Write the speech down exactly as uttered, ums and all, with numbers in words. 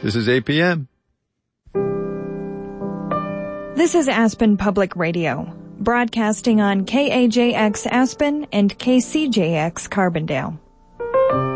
This is A P M. This is Aspen Public Radio, broadcasting on K A J X Aspen and K C J X Carbondale.